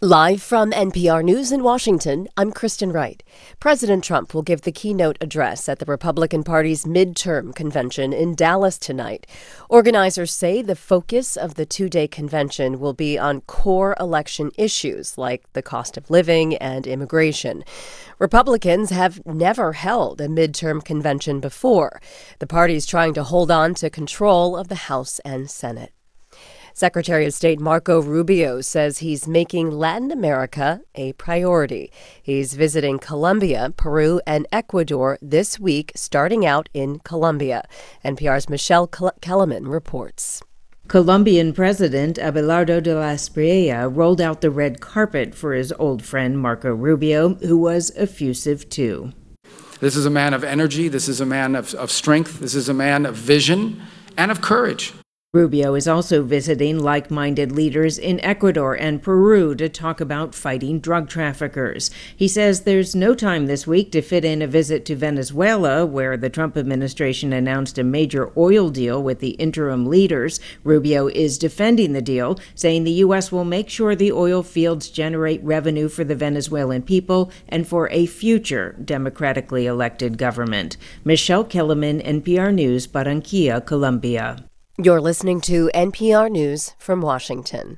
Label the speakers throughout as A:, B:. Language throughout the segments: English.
A: Live from NPR News in Washington, I'm Kristen Wright. President Trump will give the keynote address at the Republican Party's midterm convention in Dallas tonight. Organizers say the focus of the two-day convention will be on core election issues like the cost of living and immigration. Republicans have never held a midterm convention before. The party's trying to hold on to control of the House and Senate. Secretary of State Marco Rubio says he's making Latin America a priority. He's visiting Colombia, Peru, and Ecuador this week, starting out in Colombia. NPR's Michelle Kellerman reports.
B: Colombian President Abelardo de la Espriella rolled out the red carpet for his old friend Marco Rubio, who was effusive too.
C: This is a man of energy. This is a man of strength. This is a man of vision and of courage.
B: Rubio is also visiting like-minded leaders in Ecuador and Peru to talk about fighting drug traffickers. He says there's no time this week to fit in a visit to Venezuela, where the Trump administration announced a major oil deal with the interim leaders. Rubio is defending the deal, saying the U.S. will make sure the oil fields generate revenue for the Venezuelan people and for a future democratically elected government. Michelle Kellerman, NPR News, Barranquilla, Colombia.
A: You're listening to NPR News from Washington.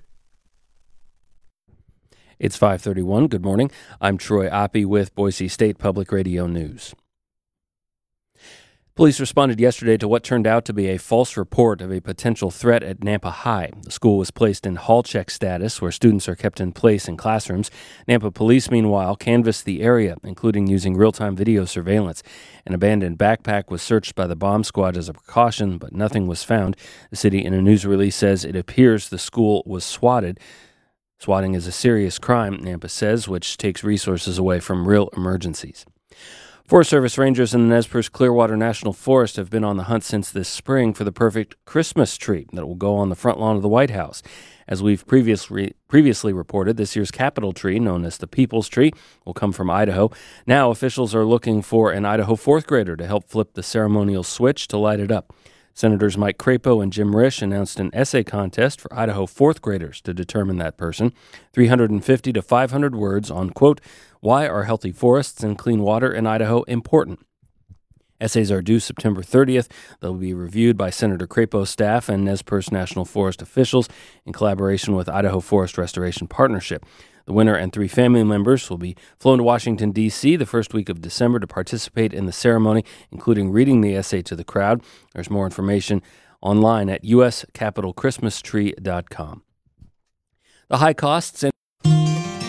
D: It's 5:31. Good morning. I'm Troy Oppie with Boise State Public Radio News. Police responded yesterday to what turned out to be a false report of a potential threat at Nampa High. The school was placed in hall check status, where students are kept in place in classrooms. Nampa police, meanwhile, canvassed the area, including using real-time video surveillance. An abandoned backpack was searched by the bomb squad as a precaution, but nothing was found. The city, in a news release, says it appears the school was swatted. Swatting is a serious crime, Nampa says, which takes resources away from real emergencies. Forest Service rangers in the Nez Perce Clearwater National Forest have been on the hunt since this spring for the perfect Christmas tree that will go on the front lawn of the White House. As we've previously reported, this year's capital tree, known as the People's Tree, will come from Idaho. Now officials are looking for an Idaho fourth grader to help flip the ceremonial switch to light it up. Senators Mike Crapo and Jim Risch announced an essay contest for Idaho fourth graders to determine that person. 350 to 500 words on, quote, why are healthy forests and clean water in Idaho important? Essays are due September 30th. They'll be reviewed by Senator Crapo's staff and Nez Perce National Forest officials in collaboration with Idaho Forest Restoration Partnership. The winner and 3 family members will be flown to Washington, D.C. the first week of December to participate in the ceremony, including reading the essay to the crowd. There's more information online at uscapitolchristmastree.com. The high costs and